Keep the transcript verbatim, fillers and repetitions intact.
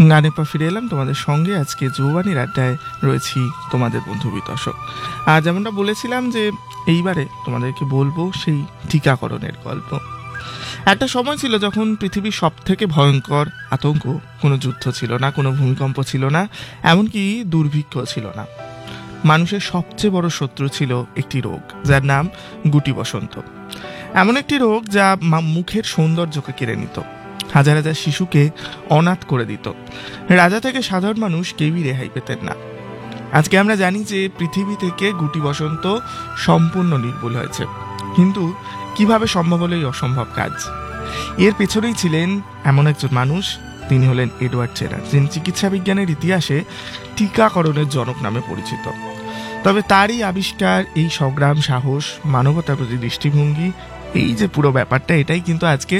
গানের পর ফিরে এলাম তোমাদের সঙ্গে। আজকে যৌবানীর আড্ডায় রয়েছি তোমাদের বন্ধু বিতর্ক। আর যেমনটা বলেছিলাম যে এইবারে তোমাদেরকে বলবো সেই টিকাকরণের গল্প। একটা সময় ছিল যখন পৃথিবীর সব থেকে ভয়ঙ্কর আতঙ্ক কোনো যুদ্ধ ছিল না, কোনো ভূমিকম্প ছিল না, এমনকি দুর্ভিক্ষ ছিল না। মানুষের সবচেয়ে বড় শত্রু ছিল একটি রোগ, যার নাম গুটি বসন্ত। এমন একটি রোগ যা মুখের সৌন্দর্যকে কেড়ে নিত, হাজার হাজার শিশুকে অনাথ করে দিত। রাজা থেকে সাধারণ মানুষ কেউই রেহাই পেতেন না। আজকে আমরা জানি যে পৃথিবী থেকে গুটি বসন্ত সম্পূর্ণ নির্মূল হয়েছে, কিন্তু কিভাবে সম্ভব হলো এই অসম্ভব কাজ? এর পেছনেই ছিলেন এমন একজন মানুষ, তিনি হলেন এডওয়ার্ড জেনার, যিনি চিকিৎসা বিজ্ঞানের ইতিহাসে টিকাকরণের জনক নামে পরিচিত। তবে তারই আবিষ্কার, এই সংগ্রাম, সাহস, মানবতার প্রতি দৃষ্টিভঙ্গি, এই যে পুরো ব্যাপারটা, এটাই কিন্তু আজকে